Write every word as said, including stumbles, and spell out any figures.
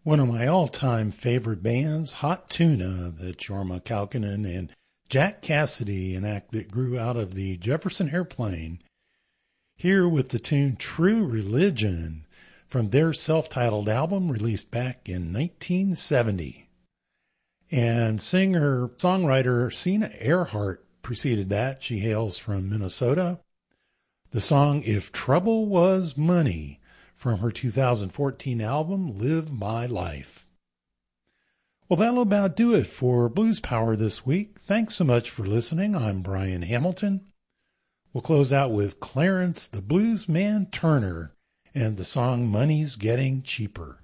One of my all-time favorite bands, Hot Tuna, the Jorma Kaukonen and Jack Cassidy, an act that grew out of the Jefferson Airplane, here with the tune True Religion from their self-titled album released back in nineteen seventy. And singer-songwriter Sina Earhart preceded that. She hails from Minnesota. The song If Trouble Was Money from her two thousand fourteen album, Live My Life. Well, that'll about do it for Blues Power this week. Thanks so much for listening. I'm Brian Hamilton. We'll close out with Clarence the Blues Man Turner and the song Money's Getting Cheaper.